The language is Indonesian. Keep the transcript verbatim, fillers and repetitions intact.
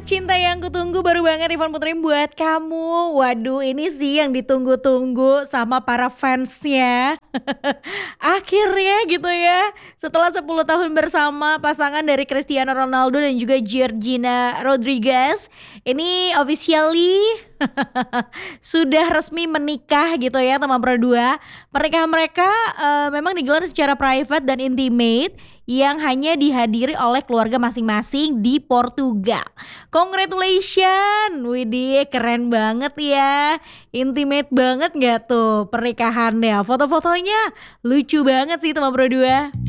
Cinta yang kutunggu baru banget Ivan puterin buat kamu. Waduh, ini sih yang ditunggu-tunggu sama para fansnya. Akhirnya gitu ya, setelah sepuluh tahun bersama pasangan dari Cristiano Ronaldo dan juga Georgina Rodriguez, ini officially sudah resmi menikah gitu ya teman berdua. Pernikahan mereka eh, memang digelar secara private dan intimate yang hanya dihadiri oleh keluarga masing-masing di Portugal. Congratulations, widih keren banget ya. Intimate banget gak tuh pernikahannya? Foto-fotonya lucu banget sih teman berdua.